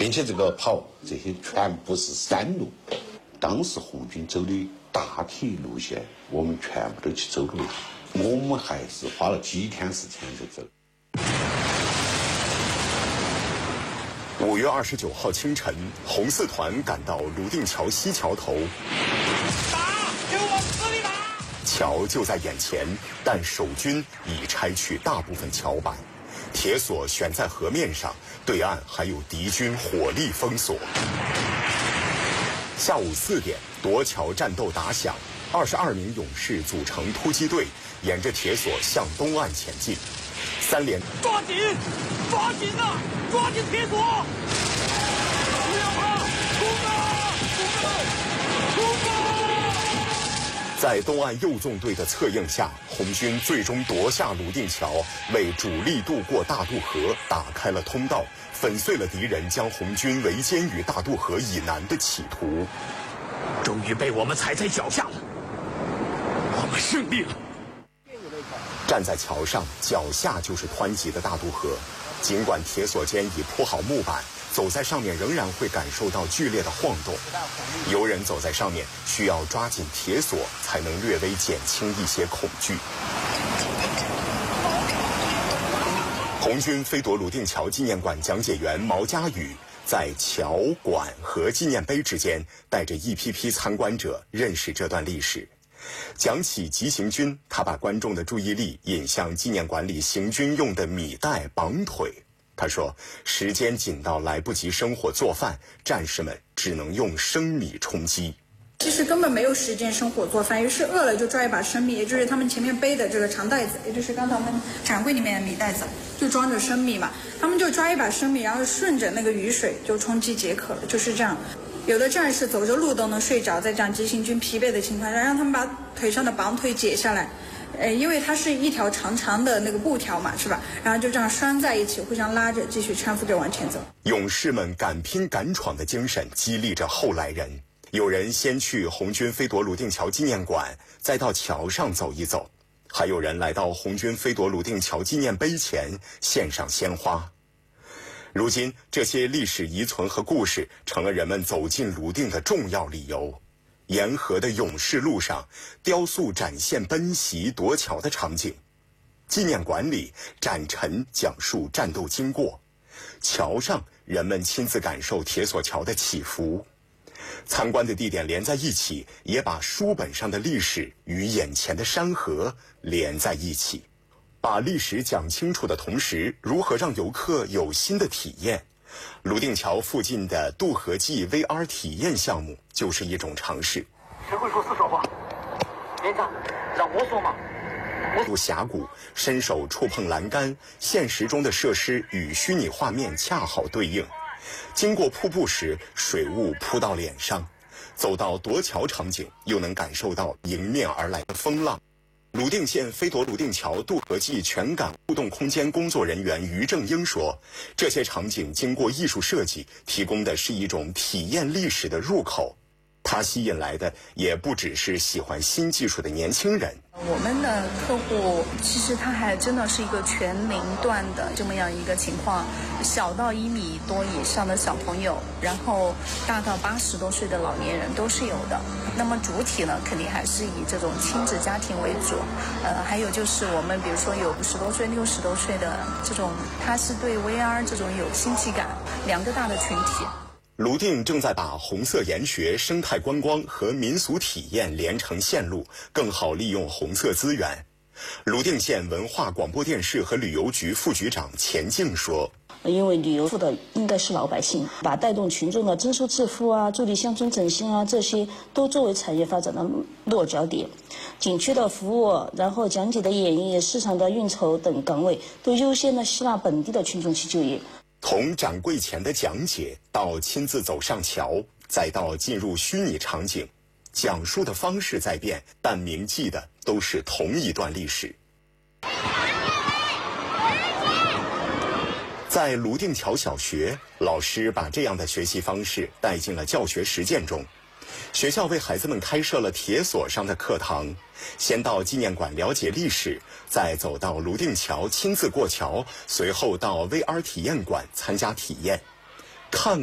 并且这个跑这些全部是山路。当时红军走的大体路线，我们全部都去走路，我们还是花了几天时间就走。 5月29号清晨，红四团赶到泸定桥西桥头。 打！给我往死里打！ 桥就在眼前，但守军已拆去大部分桥板，铁索悬在河面上，对岸还有敌军火力封锁。下午4点，夺桥战斗打响，22名勇士组成突击队，沿着铁索向东岸前进。3连抓紧，抓紧啊！抓紧铁索！不要怕，冲啊！冲啊！ 在东岸右纵队的策应下，红军最终夺下泸定桥，为主力渡过大渡河打开了通道，粉碎了敌人将红军围歼于大渡河以南的企图。 终于被我们踩在脚下了，我们胜利了。 站在桥上，脚下就是湍急的大渡河。尽管铁索间已铺好木板，走在上面仍然会感受到剧烈的晃动。游人走在上面需要抓紧铁索，才能略微减轻一些恐惧。红军飞夺泸定桥纪念馆讲解员毛家宇在桥馆和纪念碑之间，带着一批批参观者认识这段历史。讲起急行军，他把观众的注意力引向纪念馆里行军用的米袋绑腿。他说，时间紧到来不及生火做饭，战士们只能用生米充饥。 其实根本没有时间生火做饭，于是饿了就抓一把生米，也就是他们前面背的这个长袋子，也就是刚才我们展柜里面的米袋子，就装着生米嘛。他们就抓一把生米，然后顺着那个雨水就充饥解渴了，就是这样。有的战士走着路都能睡着，在这样急行军疲惫的情况下，让他们把腿上的绑腿解下来，因为它是一条长长的那个布条嘛，是吧？然后就这样拴在一起，互相拉着，继续搀扶着往前走。 勇士们敢拼敢闯的精神激励着后来人。有人先去红军飞夺泸定桥纪念馆，再到桥上走一走；还有人来到红军飞夺泸定桥纪念碑前献上鲜花。如今，这些历史遗存和故事成了人们走进泸定的重要理由。沿河的勇士路上，雕塑展现奔袭夺桥的场景；纪念馆里，展陈讲述战斗经过；桥上，人们亲自感受铁索桥的起伏。参观的地点连在一起，也把书本上的历史与眼前的山河连在一起。把历史讲清楚的同时，如何让游客有新的体验？泸定桥附近的渡河记 VR 体验项目就是一种尝试。 谁会说四川话？连长，让我说嘛。 入峡谷，伸手触碰栏杆，现实中的设施与虚拟画面恰好对应。经过瀑布时，水雾扑到脸上；走到夺桥场景，又能感受到迎面而来的风浪。泸定县飞夺泸定桥渡河记全港互动空间工作人员于正英说，这些场景经过艺术设计，提供的是一种体验历史的入口。它吸引来的也不只是喜欢新技术的年轻人。 我们的客户其实他还真的是一个全龄段的这么样一个情况，小到1米多以上的小朋友，然后大到80多岁的老年人都是有的。那么主体呢，肯定还是以这种亲子家庭为主，还有就是我们比如说有50多岁、60多岁的这种，他是对 VR 这种有新奇感，2个大的群体。 泸定正在把红色研学、生态观光和民俗体验连成线路，更好利用红色资源。泸定县文化广播电视和旅游局副局长钱静说， 因为旅游付的应该是老百姓，把带动群众的增收致富啊、助力乡村振兴啊，这些都作为产业发展的落脚点。景区的服务，然后讲解的演绎、市场的运筹等岗位，都优先的吸纳本地的群众去就业。 从展柜前的讲解到亲自走上桥，再到进入虚拟场景，讲述的方式在变，但铭记的都是同一段历史。在泸定桥小学，老师把这样的学习方式带进了教学实践中。学校为孩子们开设了铁索上的课堂，先到纪念馆了解历史，再走到泸定桥亲自过桥，随后到 VR 体验馆参加体验。看